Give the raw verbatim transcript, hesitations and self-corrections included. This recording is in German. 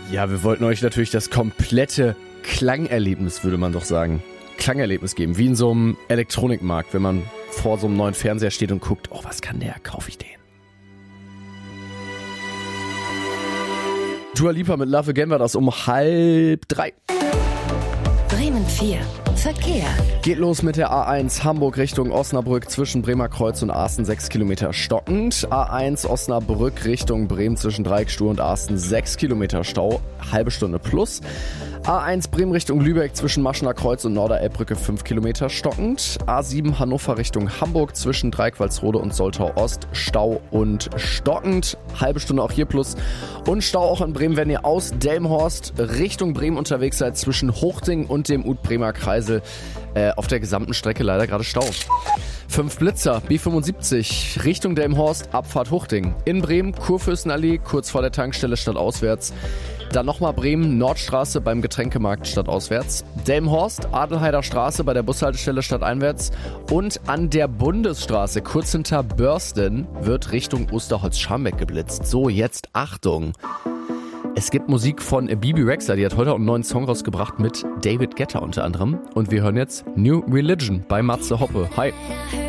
Ja, wir wollten euch natürlich das komplette Klangerlebnis, würde man doch sagen, Klangerlebnis geben. Wie in so einem Elektronikmarkt, wenn man vor so einem neuen Fernseher steht und guckt, oh, was kann der, kaufe ich den. Dua Lipa mit Love Again war das um halb drei. Bremen vier. Verkehr. Geht los mit der A eins Hamburg Richtung Osnabrück zwischen Bremer Kreuz und Asten sechs Kilometer stockend. A eins Osnabrück Richtung Bremen zwischen Dreieckstuhl und Asten sechs Kilometer Stau, halbe Stunde plus. A eins Bremen Richtung Lübeck zwischen Maschener Kreuz und Norderelbbrücke fünf Kilometer stockend. A sieben Hannover Richtung Hamburg zwischen Dreikwalsrode und Soltau Ost, Stau und stockend, halbe Stunde auch hier plus. Und Stau auch in Bremen, wenn ihr aus Delmenhorst Richtung Bremen unterwegs seid, zwischen Hochding und dem Ut-Bremer Kreisel. Äh, auf der gesamten Strecke leider gerade Stau. Fünf Blitzer, B fünfundsiebzig, Richtung Delmenhorst, Abfahrt Hochding. In Bremen, Kurfürstenallee, kurz vor der Tankstelle stadtauswärts. Dann nochmal Bremen, Nordstraße beim Getränkemarkt stadtauswärts. Delmenhorst, Adelheider Straße bei der Bushaltestelle stadteinwärts. Und an der Bundesstraße, kurz hinter Börsten, wird Richtung Osterholz-Scharmbeck geblitzt. So, jetzt Achtung. Es gibt Musik von Bibi Rexha, die hat heute einen neuen Song rausgebracht mit David Guetta unter anderem. Und wir hören jetzt New Religion bei Matze Hoppe. Hi.